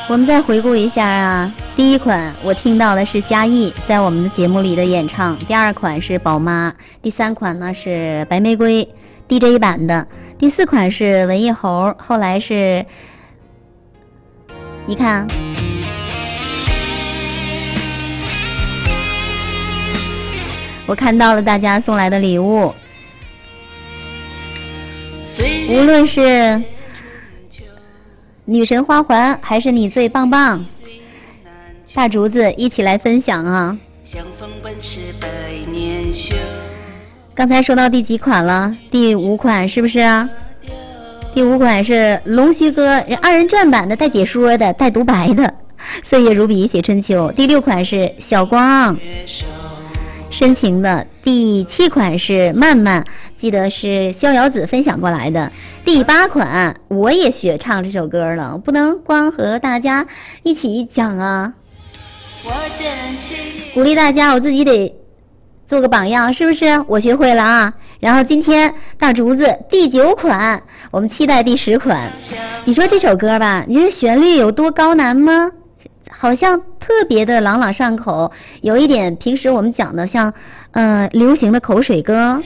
我们再回顾一下啊，第一款我听到的是嘉义在我们的节目里的演唱，第二款是宝妈，第三款呢是白玫瑰 DJ 版的，第四款是文艺猴，后来是你看我看到了大家送来的礼物，无论是女神花环还是你最棒棒，大竹子一起来分享啊！刚才说到第几款了？第5款是不是啊？第5款是龙须哥2人转版的，带解说的，带独白的，岁月如笔写春秋。第6款是小光深情的，第7款是曼曼，记得是逍遥子分享过来的。第8款我也学唱这首歌了，不能光和大家一起讲啊，鼓励大家，我自己得做个榜样，是不是？我学会了啊。然后今天大竹子第9款，我们期待第10款。你说这首歌吧，你说旋律有多高难吗？好像特别的朗朗上口，有一点平时我们讲的像流行的口水歌，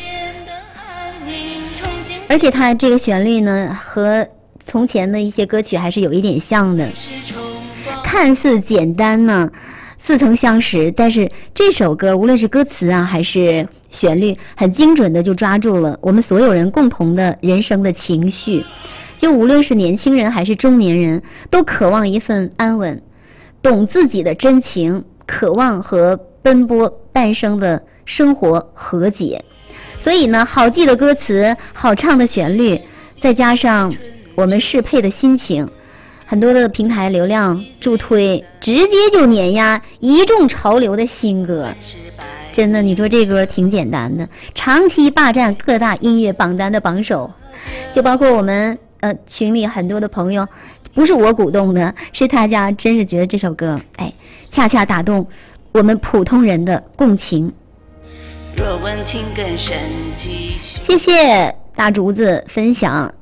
而且它这个旋律呢和从前的一些歌曲还是有一点像的，看似简单呢似曾相识，但是这首歌无论是歌词啊还是旋律，很精准的就抓住了我们所有人共同的人生的情绪，就无论是年轻人还是中年人，都渴望一份安稳，懂自己的真情，渴望和奔波半生的生活和解。所以呢，好记的歌词，好唱的旋律，再加上我们适配的心情，很多的平台流量助推，直接就碾压一众潮流的新歌。真的，你说这歌挺简单的，长期霸占各大音乐榜单的榜首，就包括我们群里很多的朋友，不是我鼓动的，是大家真是觉得这首歌恰恰打动我们普通人的共情。谢谢大竹子分享。